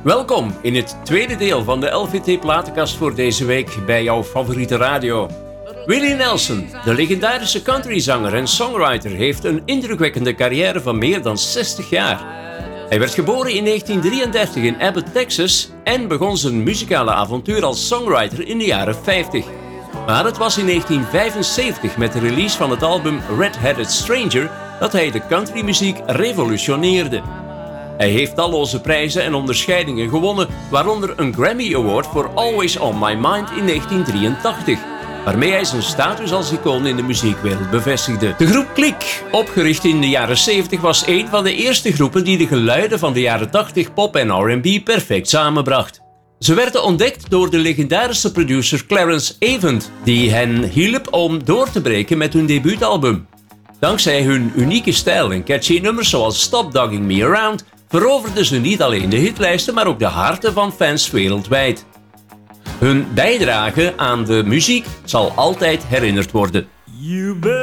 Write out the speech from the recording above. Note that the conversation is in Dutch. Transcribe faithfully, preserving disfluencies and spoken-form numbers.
Welkom in het tweede deel van de L V T-platenkast voor deze week bij jouw favoriete radio. Willie Nelson, de legendarische countryzanger en songwriter, heeft een indrukwekkende carrière van meer dan zestig jaar. Hij werd geboren in negentien drieëndertig in Abbott, Texas en begon zijn muzikale avontuur als songwriter in de jaren vijftig. Maar het was in negentien vijfenzeventig met de release van het album Red-Headed Stranger dat hij de countrymuziek revolutioneerde. Hij heeft talloze prijzen en onderscheidingen gewonnen, waaronder een Grammy Award voor Always On My Mind in negentien drieëntachtig, waarmee hij zijn status als icoon in de muziekwereld bevestigde. De groep Clique, opgericht in de jaren zeventig, was een van de eerste groepen die de geluiden van de jaren tachtig pop en R en B perfect samenbracht. Ze werden ontdekt door de legendarische producer Clarence Avant, die hen hielp om door te breken met hun debuutalbum. Dankzij hun unieke stijl en catchy nummers zoals Stop Dogging Me Around veroverden ze niet alleen de hitlijsten, maar ook de harten van fans wereldwijd. Hun bijdrage aan de muziek zal altijd herinnerd worden. You